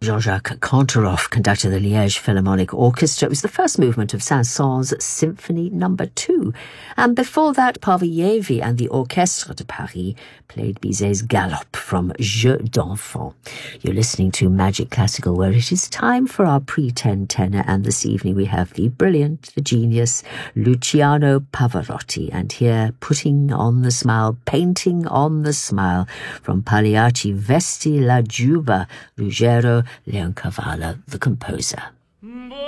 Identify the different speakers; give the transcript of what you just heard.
Speaker 1: Jean-Jacques Kantorov conducted the Liège Philharmonic Orchestra. It was the first movement of Saint-Saëns Symphony No. 2. And before that, Pavliévy and the Orchestre de Paris played Bizet's Galop from Jeux d'Enfants. You're listening to Magic Classical, where it is time for our pre-10 tenor, and this evening we have the brilliant, the genius, Luciano Pavarotti, and here, putting on the smile, painting on the smile, from Pagliacci Vesti la Giuba, Ruggero Leoncavallo, the composer.